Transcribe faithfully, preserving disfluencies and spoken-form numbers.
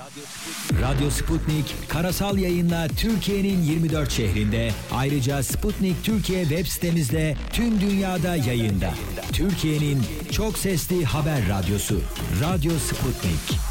Radyo Sputnik karasal yayınla Türkiye'nin yirmi dört şehrinde, ayrıca Sputnik Türkiye web sitemizde tüm dünyada yayında. Türkiye'nin çok sesli haber radyosu Radyo Sputnik.